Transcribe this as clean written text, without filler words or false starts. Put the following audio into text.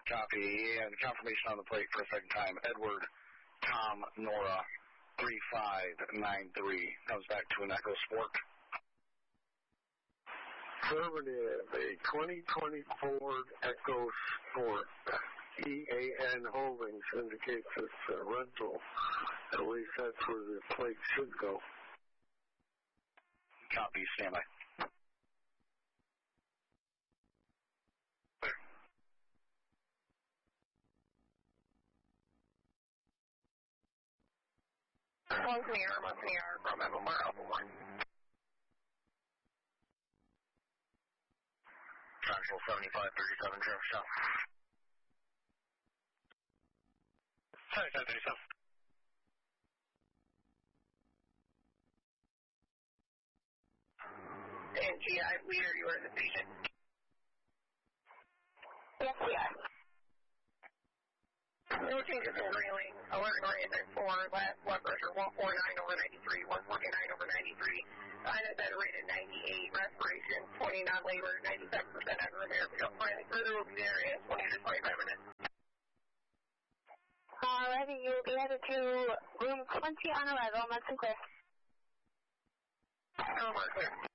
Copy, and confirmation on the plate for a second time. Edward, Tom, Nora, 3593. Comes back to an Echo Sport. Affirmative, a 2020 Ford Echo Sport. EAN Holdings indicates it's a rental. At least that's where the plate should go. Copy, standby. Month in the air from Evelmar, Alpha 1. Actual 7537, Trevor Shop. 7537. And GI, leader, you are the station. Yes, GI. No changes in railing. Alert oriented 4, last blood pressure 149 over 93, 149 over 93. Sinus at a rate of 98, respiration 20 non-labor, 97% under repair. Finally, further will be there in 20 to 25 minutes. Alrighty, you'll be headed to room 20 on arrival. That's clear. Clear.